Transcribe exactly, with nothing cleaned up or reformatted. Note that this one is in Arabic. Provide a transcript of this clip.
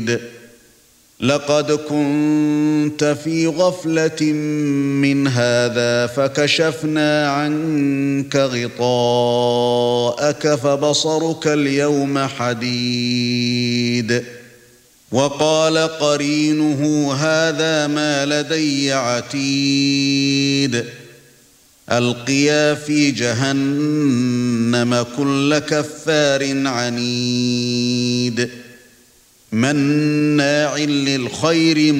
لقد كنت في غفلة من هذا فكشفنا عنك غطاءك فبصرك اليوم حديد. وقال قرينه هذا ما لدي عتيد. ألقيا في جهنم كل كفار عنيد مناع للخير